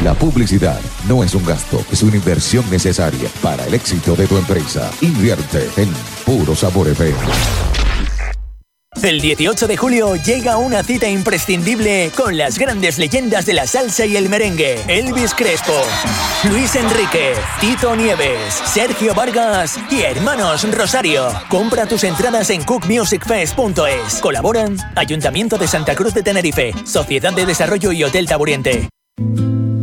La publicidad no es un gasto, es una inversión necesaria para el éxito de tu empresa. Invierte en Puro Sabor FM. El 18 de julio llega una cita imprescindible con las grandes leyendas de la salsa y el merengue. Elvis Crespo, Luis Enrique, Tito Nieves, Sergio Vargas y Hermanos Rosario. Compra tus entradas en cookmusicfest.es. Colaboran Ayuntamiento de Santa Cruz de Tenerife, Sociedad de Desarrollo y Hotel Taburiente.